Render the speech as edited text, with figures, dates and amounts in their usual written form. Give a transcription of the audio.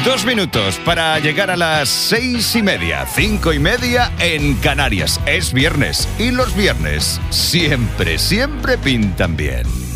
2 minutos para llegar a las 6:30, 5:30 en Canarias. Es viernes y los viernes siempre pintan bien.